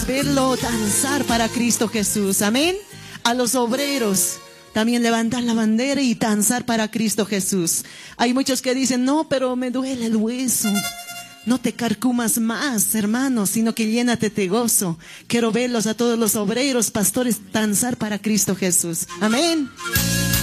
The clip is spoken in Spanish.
queremos verlo danzar para Cristo Jesús. Amén. A los obreros también levantar la bandera y danzar para Cristo Jesús. Hay muchos que dicen, no, pero me duele el hueso. No te carcumas más, hermanos, sino que llénate de gozo. Quiero verlos a todos los obreros, pastores, danzar para Cristo Jesús. Amén.